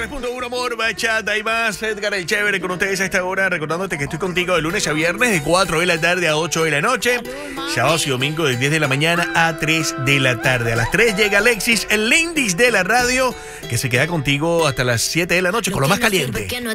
3.1 Amor, bachata y más. Edgar el Chévere con ustedes a esta hora, recordándote que estoy contigo de lunes a viernes de 4 de la tarde a 8 de la noche, sábados y domingos de 10 de la mañana a 3 de la tarde. A las 3 llega Alexis, el Lindis de la radio, que se queda contigo hasta las 7 de la noche con lo más caliente.